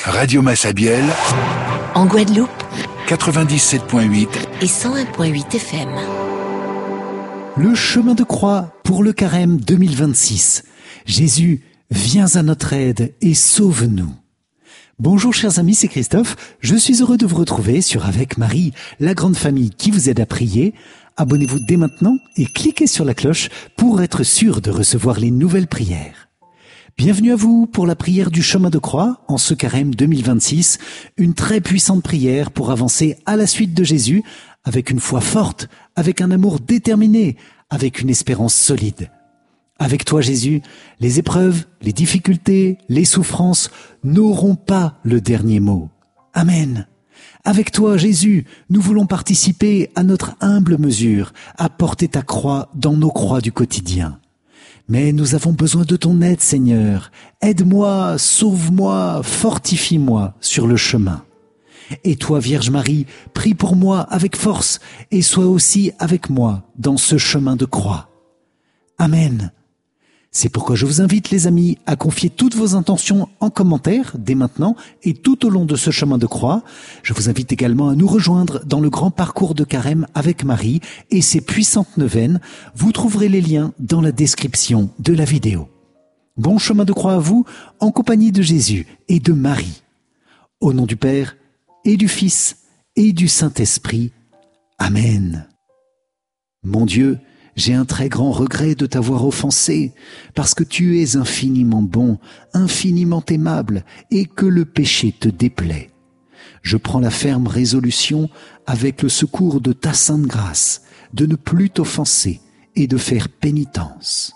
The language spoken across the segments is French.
Radio Massabielle, en Guadeloupe, 97.8 et 101.8 FM. Le chemin de croix pour le carême 2026. Jésus, viens à notre aide et sauve-nous. Bonjour chers amis, c'est Christophe. Je suis heureux de vous retrouver sur Avec Marie, la grande famille qui vous aide à prier. Abonnez-vous dès maintenant et cliquez sur la cloche pour être sûr de recevoir les nouvelles prières. Bienvenue à vous pour la prière du chemin de croix en ce carême 2026, une très puissante prière pour avancer à la suite de Jésus avec une foi forte, avec un amour déterminé, avec une espérance solide. Avec toi Jésus, les épreuves, les difficultés, les souffrances n'auront pas le dernier mot. Amen. Avec toi Jésus, nous voulons participer à notre humble mesure, à porter ta croix dans nos croix du quotidien. Mais nous avons besoin de ton aide, Seigneur. Aide-moi, sauve-moi, fortifie-moi sur le chemin. Et toi, Vierge Marie, prie pour moi avec force et sois aussi avec moi dans ce chemin de croix. Amen. C'est pourquoi je vous invite, les amis, à confier toutes vos intentions en commentaire dès maintenant et tout au long de ce chemin de croix. Je vous invite également à nous rejoindre dans le grand parcours de carême avec Marie et ses puissantes neuvaines. Vous trouverez les liens dans la description de la vidéo. Bon chemin de croix à vous, en compagnie de Jésus et de Marie. Au nom du Père et du Fils et du Saint-Esprit. Amen. Mon Dieu, j'ai un très grand regret de t'avoir offensé, parce que tu es infiniment bon, infiniment aimable, et que le péché te déplaît. Je prends la ferme résolution, avec le secours de ta sainte grâce, de ne plus t'offenser et de faire pénitence.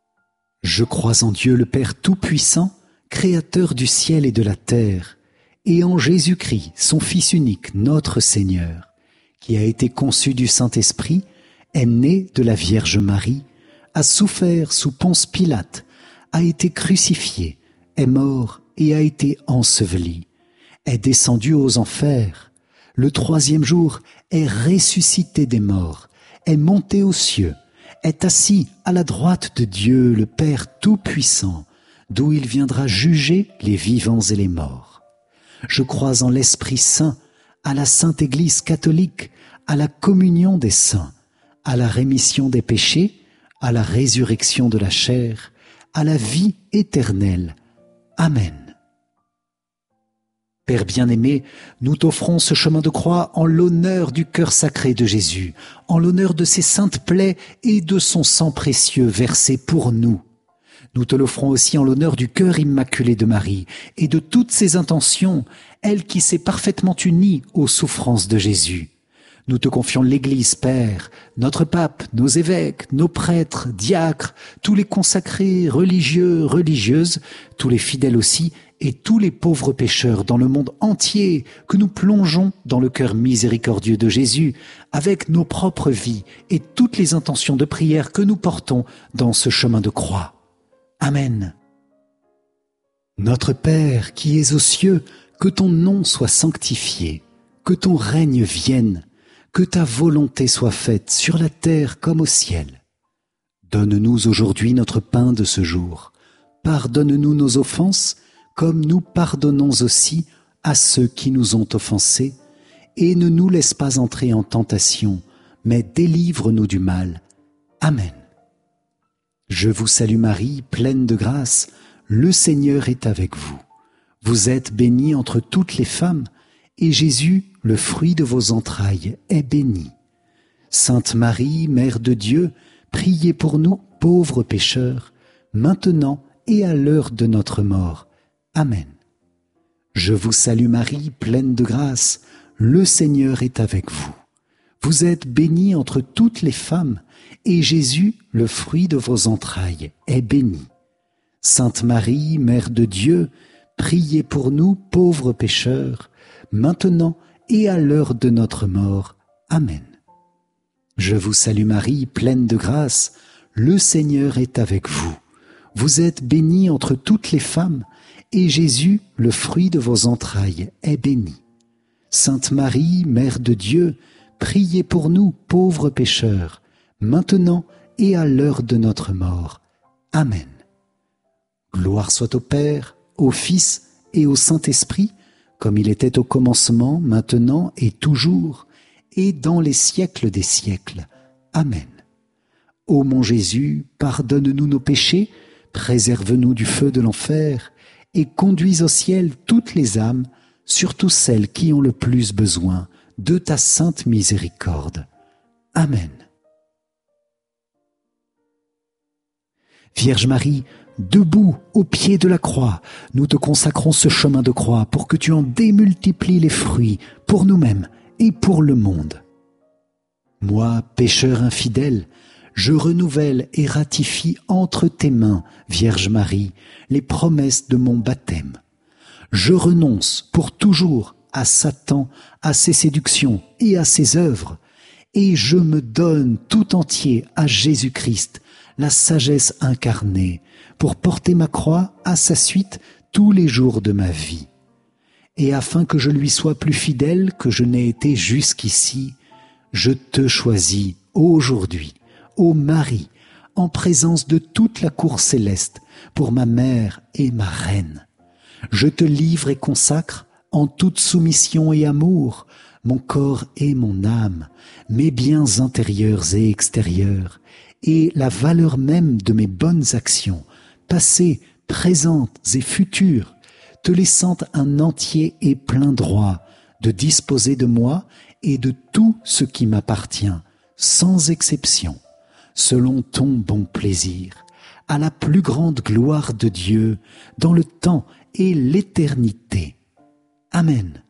Je crois en Dieu le Père Tout-Puissant, Créateur du ciel et de la terre, et en Jésus-Christ, son Fils unique, notre Seigneur, qui a été conçu du Saint-Esprit, est né de la Vierge Marie, a souffert sous Ponce Pilate, a été crucifié, est mort et a été enseveli, est descendu aux enfers, le troisième jour est ressuscité des morts, est monté aux cieux, est assis à la droite de Dieu le Père Tout-Puissant, d'où il viendra juger les vivants et les morts. Je crois en l'Esprit Saint, à la Sainte Église catholique, à la communion des saints, à la rémission des péchés, à la résurrection de la chair, à la vie éternelle. Amen. Père bien-aimé, nous t'offrons ce chemin de croix en l'honneur du cœur sacré de Jésus, en l'honneur de ses saintes plaies et de son sang précieux versé pour nous. Nous te l'offrons aussi en l'honneur du cœur immaculé de Marie et de toutes ses intentions, elle qui s'est parfaitement unie aux souffrances de Jésus. Nous te confions l'Église, Père, notre pape, nos évêques, nos prêtres, diacres, tous les consacrés, religieux, religieuses, tous les fidèles aussi, et tous les pauvres pécheurs dans le monde entier que nous plongeons dans le cœur miséricordieux de Jésus, avec nos propres vies et toutes les intentions de prière que nous portons dans ce chemin de croix. Amen. Notre Père qui es aux cieux, que ton nom soit sanctifié, que ton règne vienne, que ta volonté soit faite sur la terre comme au ciel. Donne-nous aujourd'hui notre pain de ce jour. Pardonne-nous nos offenses, comme nous pardonnons aussi à ceux qui nous ont offensés. Et ne nous laisse pas entrer en tentation, mais délivre-nous du mal. Amen. Je vous salue Marie, pleine de grâce, le Seigneur est avec vous. Vous êtes bénie entre toutes les femmes, et Jésus, le fruit de vos entrailles, est béni. Sainte Marie, Mère de Dieu, priez pour nous, pauvres pécheurs, maintenant et à l'heure de notre mort. Amen. Je vous salue Marie, pleine de grâce, le Seigneur est avec vous. Vous êtes bénie entre toutes les femmes, et Jésus, le fruit de vos entrailles, est béni. Sainte Marie, Mère de Dieu, priez pour nous, pauvres pécheurs, maintenant et à l'heure de notre mort. Amen. Je vous salue Marie, pleine de grâce, le Seigneur est avec vous. Vous êtes bénie entre toutes les femmes, et Jésus, le fruit de vos entrailles, est béni. Sainte Marie, Mère de Dieu, priez pour nous, pauvres pécheurs, maintenant et à l'heure de notre mort. Amen. Gloire soit au Père, au Fils et au Saint-Esprit, comme il était au commencement, maintenant et toujours, et dans les siècles des siècles. Amen. Ô mon Jésus, pardonne-nous nos péchés, préserve-nous du feu de l'enfer, et conduis au ciel toutes les âmes, surtout celles qui ont le plus besoin de ta sainte miséricorde. Amen. Vierge Marie, debout au pied de la croix, nous te consacrons ce chemin de croix pour que tu en démultiplies les fruits pour nous-mêmes et pour le monde. Moi, pécheur infidèle, je renouvelle et ratifie entre tes mains, Vierge Marie, les promesses de mon baptême. Je renonce pour toujours à Satan, à ses séductions et à ses œuvres, et je me donne tout entier à Jésus-Christ, la sagesse incarnée, pour porter ma croix à sa suite tous les jours de ma vie. Et afin que je lui sois plus fidèle que je n'ai été jusqu'ici, je te choisis aujourd'hui, ô Marie, en présence de toute la cour céleste, pour ma mère et ma reine. Je te livre et consacre, en toute soumission et amour, mon corps et mon âme, mes biens intérieurs et extérieurs, et la valeur même de mes bonnes actions, passées, présentes et futures, te laissant un entier et plein droit de disposer de moi et de tout ce qui m'appartient, sans exception, selon ton bon plaisir, à la plus grande gloire de Dieu, dans le temps et l'éternité. Amen.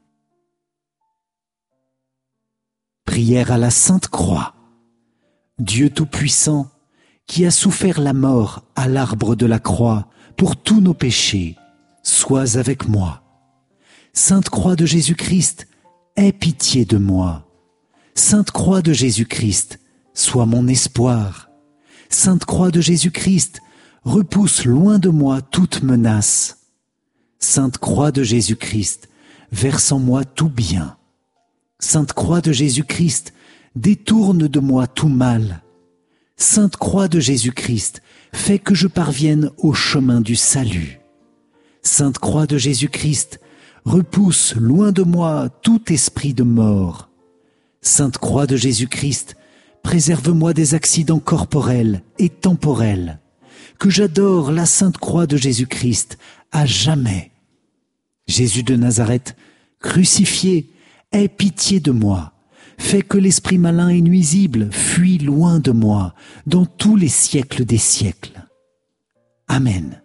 Prière à la Sainte Croix. Dieu Tout-Puissant, qui a souffert la mort à l'arbre de la croix pour tous nos péchés, sois avec moi. Sainte Croix de Jésus-Christ, aie pitié de moi. Sainte Croix de Jésus-Christ, sois mon espoir. Sainte Croix de Jésus-Christ, repousse loin de moi toute menace. Sainte Croix de Jésus-Christ, verse en moi tout bien. Sainte Croix de Jésus-Christ, détourne de moi tout mal. Sainte Croix de Jésus-Christ, fais que je parvienne au chemin du salut. Sainte Croix de Jésus-Christ, repousse loin de moi tout esprit de mort. Sainte Croix de Jésus-Christ, préserve-moi des accidents corporels et temporels. Que j'adore la Sainte Croix de Jésus-Christ à jamais. Jésus de Nazareth, crucifié, aie pitié de moi. Fais que l'esprit malin et nuisible fuit loin de moi, dans tous les siècles des siècles. Amen.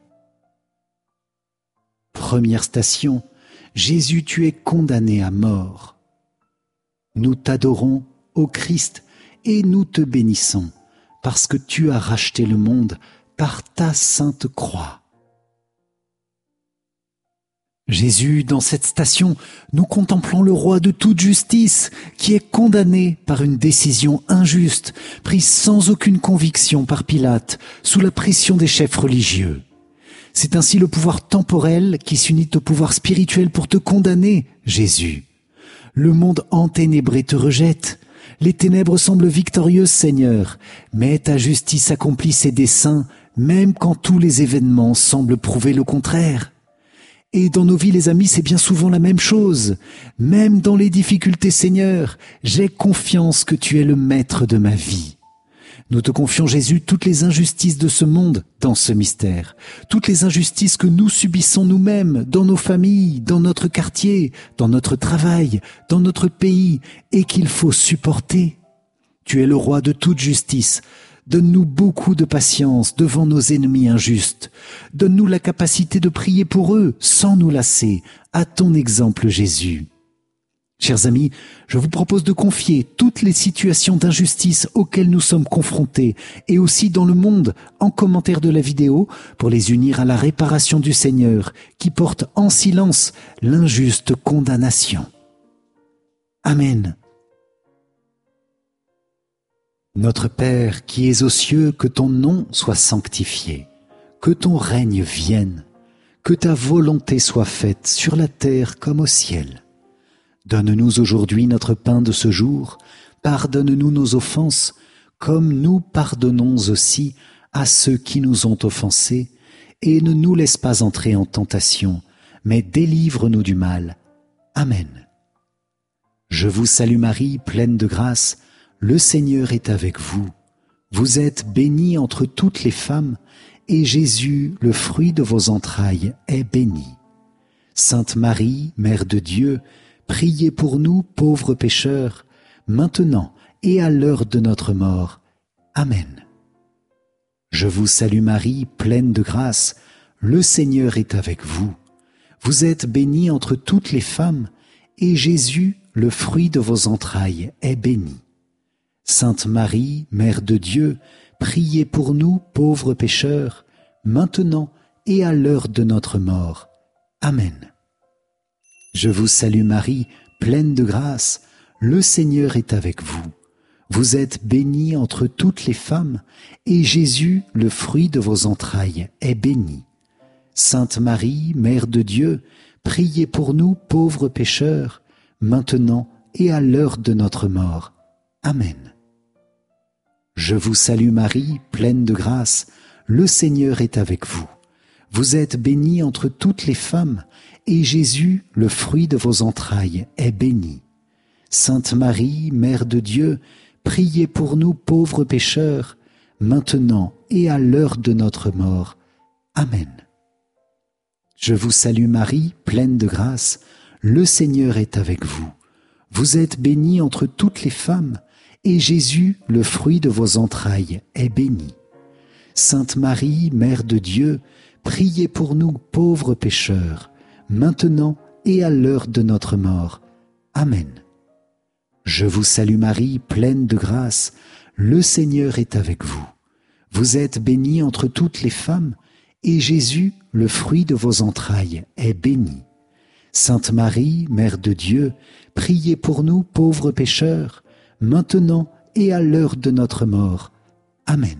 Première station, Jésus, tu es condamné à mort. Nous t'adorons, ô Christ, et nous te bénissons, parce que tu as racheté le monde par ta sainte croix. Jésus, dans cette station, nous contemplons le roi de toute justice, qui est condamné par une décision injuste, prise sans aucune conviction par Pilate, sous la pression des chefs religieux. C'est ainsi le pouvoir temporel qui s'unit au pouvoir spirituel pour te condamner, Jésus. Le monde enténébré te rejette. Les ténèbres semblent victorieuses, Seigneur, mais ta justice accomplit ses desseins, même quand tous les événements semblent prouver le contraire. Et dans nos vies, les amis, c'est bien souvent la même chose. Même dans les difficultés, Seigneur, j'ai confiance que tu es le maître de ma vie. Nous te confions, Jésus, toutes les injustices de ce monde dans ce mystère, toutes les injustices que nous subissons nous-mêmes, dans nos familles, dans notre quartier, dans notre travail, dans notre pays, et qu'il faut supporter. Tu es le roi de toute justice. Donne-nous beaucoup de patience devant nos ennemis injustes. Donne-nous la capacité de prier pour eux sans nous lasser, à ton exemple, Jésus. Chers amis, je vous propose de confier toutes les situations d'injustice auxquelles nous sommes confrontés et aussi dans le monde en commentaire de la vidéo pour les unir à la réparation du Seigneur qui porte en silence l'injuste condamnation. Amen. Notre Père qui es aux cieux, que ton nom soit sanctifié, que ton règne vienne, que ta volonté soit faite sur la terre comme au ciel. Donne-nous aujourd'hui notre pain de ce jour, pardonne-nous nos offenses, comme nous pardonnons aussi à ceux qui nous ont offensés, et ne nous laisse pas entrer en tentation, mais délivre-nous du mal. Amen. Je vous salue Marie, pleine de grâce, le Seigneur est avec vous. Vous êtes bénie entre toutes les femmes, et Jésus, le fruit de vos entrailles, est béni. Sainte Marie, Mère de Dieu, priez pour nous pauvres pécheurs, maintenant et à l'heure de notre mort. Amen. Je vous salue Marie, pleine de grâce, le Seigneur est avec vous. Vous êtes bénie entre toutes les femmes, et Jésus, le fruit de vos entrailles, est béni. Sainte Marie, Mère de Dieu, priez pour nous pauvres pécheurs, maintenant et à l'heure de notre mort. Amen. Je vous salue Marie, pleine de grâce, le Seigneur est avec vous. Vous êtes bénie entre toutes les femmes, et Jésus, le fruit de vos entrailles, est béni. Sainte Marie, Mère de Dieu, priez pour nous pauvres pécheurs, maintenant et à l'heure de notre mort. Amen. Je vous salue Marie, pleine de grâce, le Seigneur est avec vous. Vous êtes bénie entre toutes les femmes, et Jésus, le fruit de vos entrailles, est béni. Sainte Marie, Mère de Dieu, priez pour nous pauvres pécheurs, maintenant et à l'heure de notre mort. Amen. Je vous salue Marie, pleine de grâce, le Seigneur est avec vous. Vous êtes bénie entre toutes les femmes, et Jésus, le fruit de vos entrailles, est béni. Sainte Marie, Mère de Dieu, priez pour nous pauvres pécheurs, maintenant et à l'heure de notre mort. Amen. Je vous salue Marie, pleine de grâce, le Seigneur est avec vous. Vous êtes bénie entre toutes les femmes, et Jésus, le fruit de vos entrailles, est béni. Sainte Marie, Mère de Dieu, priez pour nous pauvres pécheurs, maintenant et à l'heure de notre mort. Amen.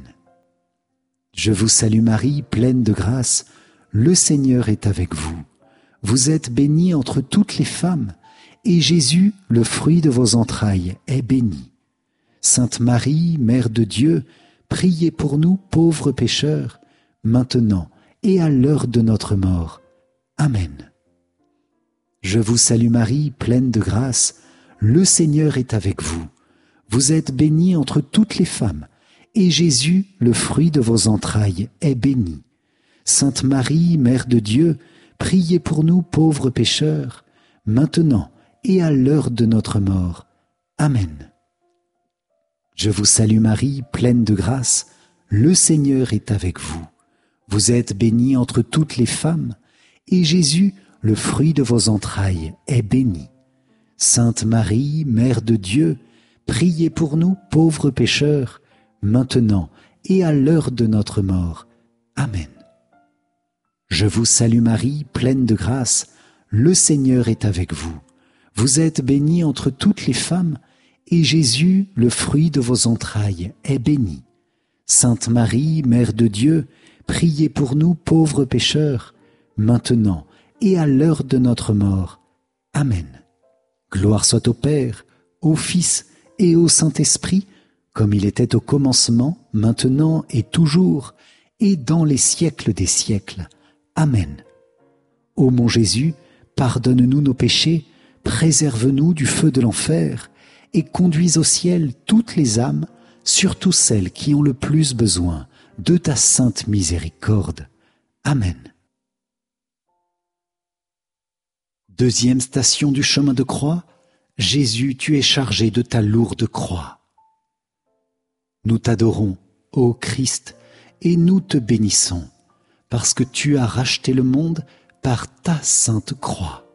Je vous salue Marie, pleine de grâce, le Seigneur est avec vous. Vous êtes bénie entre toutes les femmes, et Jésus, le fruit de vos entrailles, est béni. Sainte Marie, Mère de Dieu, priez pour nous pauvres pécheurs, maintenant et à l'heure de notre mort. Amen. Je vous salue Marie, pleine de grâce, le Seigneur est avec vous. Vous êtes bénie entre toutes les femmes, et Jésus, le fruit de vos entrailles, est béni. Sainte Marie, Mère de Dieu, priez pour nous pauvres pécheurs, maintenant et à l'heure de notre mort. Amen. Je vous salue Marie, pleine de grâce, le Seigneur est avec vous. Vous êtes bénie entre toutes les femmes, et Jésus, le fruit de vos entrailles, est béni. Sainte Marie, Mère de Dieu, priez pour nous pauvres pécheurs, maintenant et à l'heure de notre mort. Amen. Je vous salue Marie, pleine de grâce, le Seigneur est avec vous. Vous êtes bénie entre toutes les femmes, et Jésus, le fruit de vos entrailles, est béni. Sainte Marie, Mère de Dieu, priez pour nous pauvres pécheurs, maintenant et à l'heure de notre mort. Amen. Gloire soit au Père, au Fils et au Saint-Esprit, comme il était au commencement, maintenant et toujours, et dans les siècles des siècles. Amen. Ô mon Jésus, pardonne-nous nos péchés, préserve-nous du feu de l'enfer, et conduis au ciel toutes les âmes, surtout celles qui ont le plus besoin de ta sainte miséricorde. Amen. Deuxième station du chemin de croix, Jésus, tu es chargé de ta lourde croix. Nous t'adorons, ô Christ, et nous te bénissons, parce que tu as racheté le monde par ta sainte croix.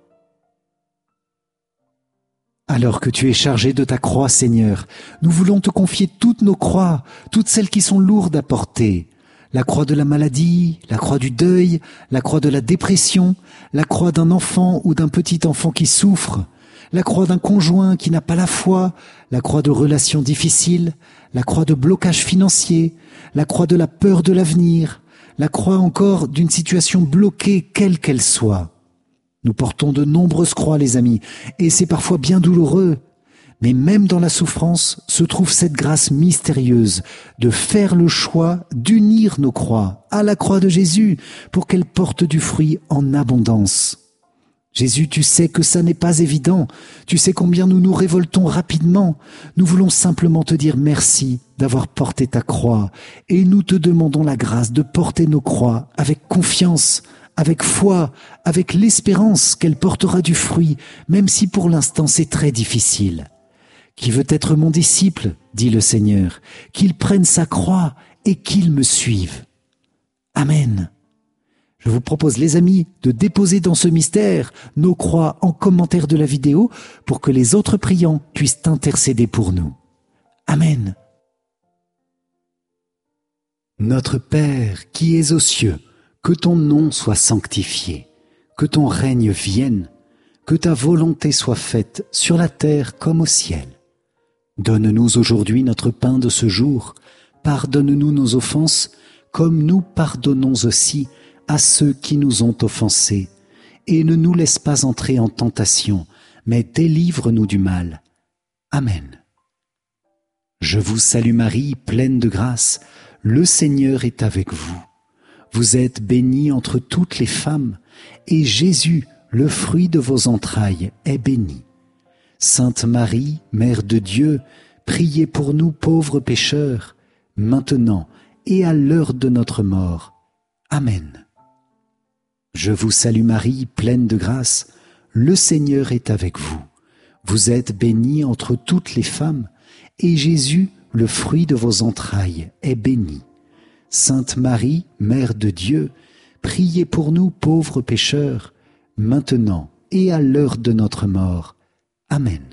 Alors que tu es chargé de ta croix, Seigneur, nous voulons te confier toutes nos croix, toutes celles qui sont lourdes à porter. La croix de la maladie, la croix du deuil, la croix de la dépression, la croix d'un enfant ou d'un petit enfant qui souffre, la croix d'un conjoint qui n'a pas la foi, la croix de relations difficiles, la croix de blocage financier, la croix de la peur de l'avenir, la croix encore d'une situation bloquée quelle qu'elle soit. Nous portons de nombreuses croix, les amis, et c'est parfois bien douloureux. Mais même dans la souffrance se trouve cette grâce mystérieuse de faire le choix d'unir nos croix à la croix de Jésus pour qu'elles portent du fruit en abondance. Jésus, tu sais que ça n'est pas évident. Tu sais combien nous nous révoltons rapidement. Nous voulons simplement te dire merci d'avoir porté ta croix et nous te demandons la grâce de porter nos croix avec confiance, avec foi, avec l'espérance qu'elle portera du fruit, même si pour l'instant c'est très difficile. Qui veut être mon disciple, dit le Seigneur, qu'il prenne sa croix et qu'il me suive. Amen. Je vous propose, les amis, de déposer dans ce mystère nos croix en commentaire de la vidéo pour que les autres priants puissent intercéder pour nous. Amen. Notre Père qui es aux cieux, que ton nom soit sanctifié, que ton règne vienne, que ta volonté soit faite sur la terre comme au ciel. Donne-nous aujourd'hui notre pain de ce jour, pardonne-nous nos offenses, comme nous pardonnons aussi à ceux qui nous ont offensés, et ne nous laisse pas entrer en tentation, mais délivre-nous du mal. Amen. Je vous salue Marie, pleine de grâce, le Seigneur est avec vous. Vous êtes bénie entre toutes les femmes, et Jésus, le fruit de vos entrailles, est béni. Sainte Marie, Mère de Dieu, priez pour nous pauvres pécheurs, maintenant et à l'heure de notre mort. Amen. Je vous salue Marie, pleine de grâce, le Seigneur est avec vous. Vous êtes bénie entre toutes les femmes, et Jésus, le fruit de vos entrailles, est béni. Sainte Marie, Mère de Dieu, priez pour nous pauvres pécheurs, maintenant et à l'heure de notre mort. Amen.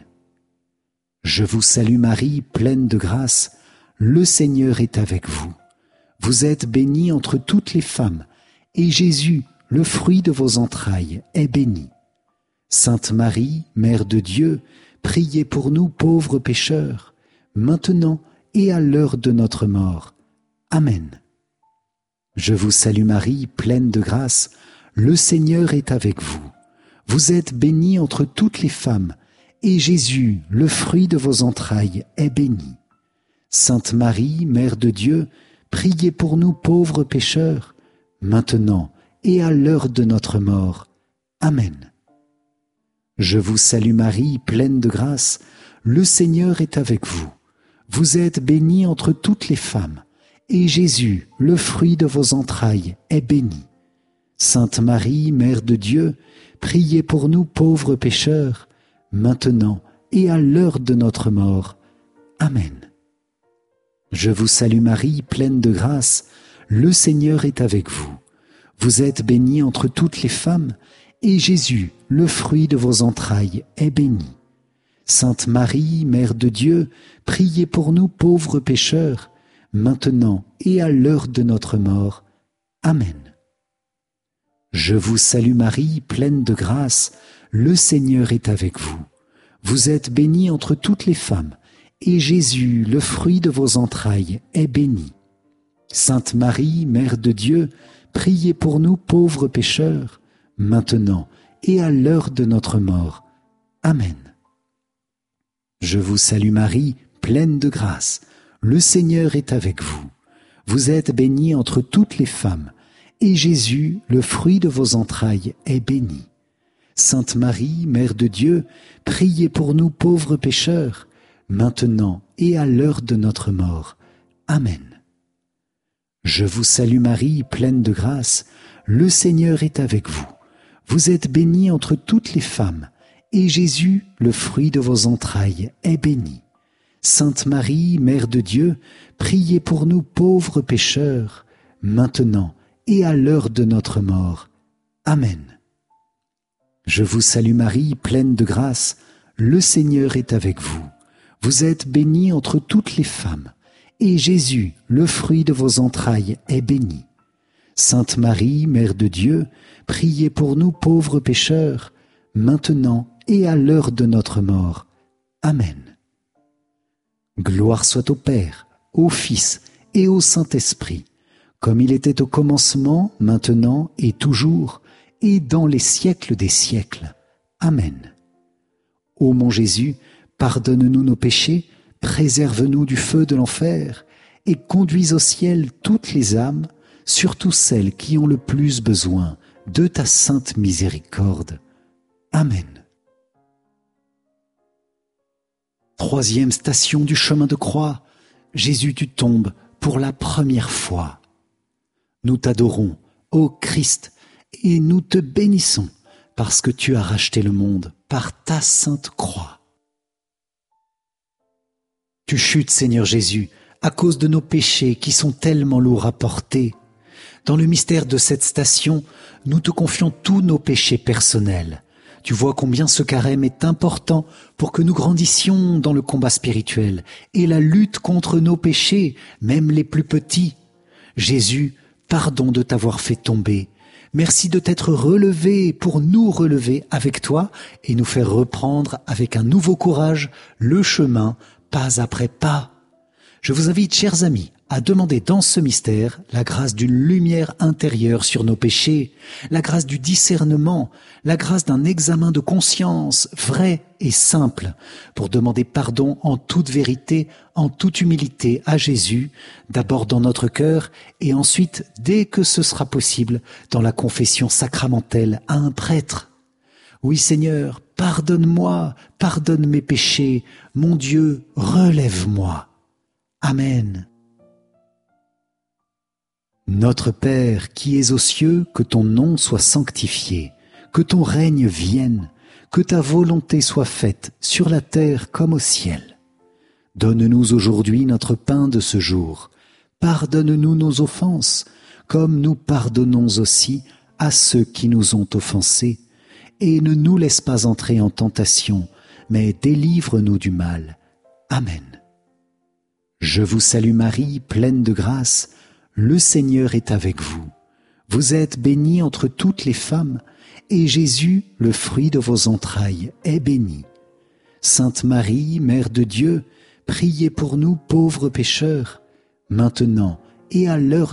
Je vous salue Marie, pleine de grâce, le Seigneur est avec vous. Vous êtes bénie entre toutes les femmes, et Jésus, le fruit de vos entrailles, est béni. Sainte Marie, Mère de Dieu, priez pour nous pauvres pécheurs, maintenant et à l'heure de notre mort. Amen. Je vous salue Marie, pleine de grâce, le Seigneur est avec vous. Vous êtes bénie entre toutes les femmes, et Jésus, le fruit de vos entrailles, est béni. Sainte Marie, Mère de Dieu, priez pour nous pauvres pécheurs, maintenant et à l'heure de notre mort. Amen. Je vous salue Marie, pleine de grâce, le Seigneur est avec vous. Vous êtes bénie entre toutes les femmes, et Jésus, le fruit de vos entrailles, est béni. Sainte Marie, Mère de Dieu, priez pour nous pauvres pécheurs, maintenant et à l'heure de notre mort. Amen. Je vous salue Marie, pleine de grâce, le Seigneur est avec vous. Vous êtes bénie entre toutes les femmes, et Jésus, le fruit de vos entrailles, est béni. Sainte Marie, Mère de Dieu, priez pour nous pauvres pécheurs, maintenant et à l'heure de notre mort. Amen. Je vous salue Marie, pleine de grâce, le Seigneur est avec vous. Vous êtes bénie entre toutes les femmes, et Jésus, le fruit de vos entrailles, est béni. Sainte Marie, Mère de Dieu, priez pour nous pauvres pécheurs, maintenant et à l'heure de notre mort. Amen. Je vous salue Marie, pleine de grâce, le Seigneur est avec vous. Vous êtes bénie entre toutes les femmes, et Jésus, le fruit de vos entrailles, est béni. Sainte Marie, Mère de Dieu, priez pour nous pauvres pécheurs, maintenant et à l'heure de notre mort. Amen. Je vous salue Marie, pleine de grâce, le Seigneur est avec vous. Vous êtes bénie entre toutes les femmes, et Jésus, le fruit de vos entrailles, est béni. Sainte Marie, Mère de Dieu, priez pour nous pauvres pécheurs, maintenant et à l'heure de notre mort. Amen. Je vous salue Marie, pleine de grâce, le Seigneur est avec vous. Vous êtes bénie entre toutes les femmes, et Jésus, le fruit de vos entrailles, est béni. Sainte Marie, Mère de Dieu, priez pour nous pauvres pécheurs, maintenant et à l'heure de notre mort. Amen. Gloire soit au Père, au Fils et au Saint-Esprit, comme il était au commencement, maintenant et toujours, et dans les siècles des siècles. Amen. Ô mon Jésus, pardonne-nous nos péchés, préserve-nous du feu de l'enfer, et conduis au ciel toutes les âmes, surtout celles qui ont le plus besoin de ta sainte miséricorde. Amen. Troisième station du chemin de croix, Jésus, tu tombes pour la première fois. Nous t'adorons, ô Christ, et nous te bénissons parce que tu as racheté le monde par ta sainte croix. Tu chutes, Seigneur Jésus, à cause de nos péchés qui sont tellement lourds à porter. Dans le mystère de cette station, nous te confions tous nos péchés personnels. Tu vois combien ce carême est important pour que nous grandissions dans le combat spirituel et la lutte contre nos péchés, même les plus petits. Jésus, pardon de t'avoir fait tomber. Merci de t'être relevé pour nous relever avec toi et nous faire reprendre avec un nouveau courage le chemin, pas après pas. Je vous invite, chers amis, à demander dans ce mystère la grâce d'une lumière intérieure sur nos péchés, la grâce du discernement, la grâce d'un examen de conscience vrai et simple, pour demander pardon en toute vérité, en toute humilité à Jésus, d'abord dans notre cœur et ensuite, dès que ce sera possible, dans la confession sacramentelle à un prêtre. Oui Seigneur, pardonne-moi, pardonne mes péchés, mon Dieu, relève-moi. Amen. Notre Père qui es aux cieux, que ton nom soit sanctifié, que ton règne vienne, que ta volonté soit faite sur la terre comme au ciel. Donne-nous aujourd'hui notre pain de ce jour. Pardonne-nous nos offenses, comme nous pardonnons aussi à ceux qui nous ont offensés. Et ne nous laisse pas entrer en tentation, mais délivre-nous du mal. Amen. Je vous salue Marie, pleine de grâce, le Seigneur est avec vous. Vous êtes bénie entre toutes les femmes, et Jésus, le fruit de vos entrailles, est béni. Sainte Marie, Mère de Dieu, priez pour nous pauvres pécheurs, maintenant et à l'heure